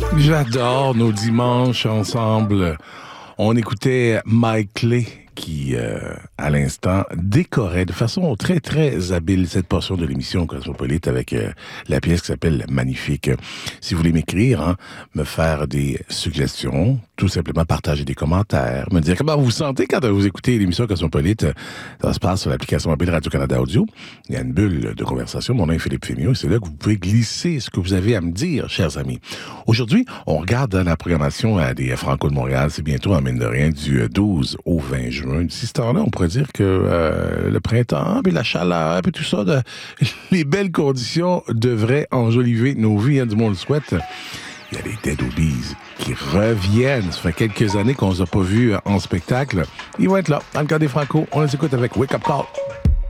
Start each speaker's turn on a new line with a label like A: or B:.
A: J'adore nos dimanches ensemble. On écoutait Mike Clay qui, à l'instant, décorait de façon très, très habile cette portion de l'émission Cosmopolite avec la pièce qui s'appelle Magnifique. Si vous voulez m'écrire, me faire des suggestions, tout simplement partager des commentaires, me dire comment vous vous sentez quand vous écoutez l'émission Cosmopolite. Ça se passe sur l'application mobile Radio-Canada Audio. Il y a une bulle de conversation. Mon nom est Philippe Fémieux et c'est là que vous pouvez glisser ce que vous avez à me dire, chers amis. Aujourd'hui, on regarde la programmation des Franco de Montréal. C'est bientôt, en mine de rien, du 12 au 20 juin. D'ici ce temps-là, on pourrait dire que le printemps, puis la chaleur, puis tout ça, les belles conditions devraient enjoliver nos vies, du monde le souhaite. Il y a les Dead Obies qui reviennent. Ça fait quelques années qu'on ne les a pas vus en spectacle. Ils vont être là. Dans le cas des Franco, on les écoute avec Wake Up Call.